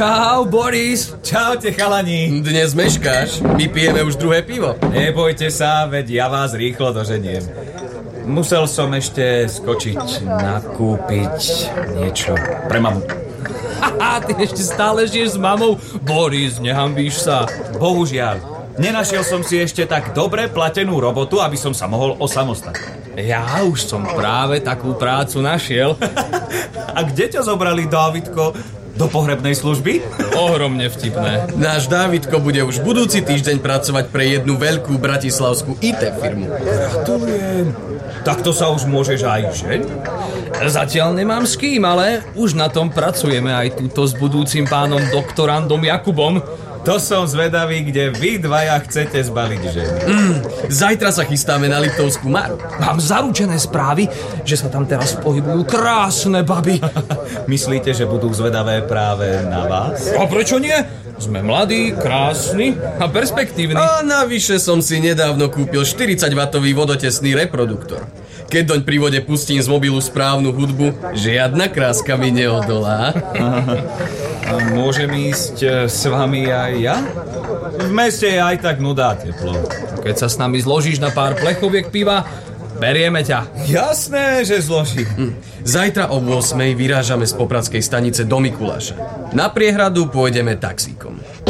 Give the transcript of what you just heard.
Čau, Boris. Čaute, chalani. Dnes meškáš, my pijeme už druhé pivo. Nebojte sa, veď ja vás rýchlo doženiem. Musel som ešte skočiť, nakúpiť niečo pre mamu. Haha, ty ešte stále žiješ s mamou? Boris, nehambíš sa. Bohužiaľ, nenašiel som si ešte tak dobre platenú robotu, aby som sa mohol osamostatniť. Ja už som práve takú prácu našiel. A kde ťa zobrali, Dávidko? Do pohrebnej služby? Ohromne vtipné. Náš Dávidko bude už budúci týždeň pracovať pre jednu veľkú bratislavskú IT firmu. Gratulujem. Takto sa už môžeš aj ženiť? Zatiaľ nemám s kým, ale už na tom pracujeme aj túto s budúcim pánom doktorandom Jakubom. To som zvedavý, kde vy dvaja chcete zbaliť ženu. Zajtra sa chystáme na Liptovskú Maru. Mám zaručené správy, že sa tam teraz pohybujú krásne baby. Myslíte, že budú zvedavé práve na vás? A prečo nie? Sme mladí, krásni a perspektívni. A navyše som si nedávno kúpil 40W vodotesný reproduktor. Keď doň pri vode pustím z mobilu správnu hudbu, žiadna kráska mi neodolá. A môžem ísť s vami aj ja? V meste je aj tak nudá teplo. Keď sa s nami zložíš na pár plechoviek piva, berieme ťa. Jasné, že zložím. Zajtra o 8:00 vyrážame z Popradskej stanice do Mikuláša. Na priehradu pôjdeme taxíkom.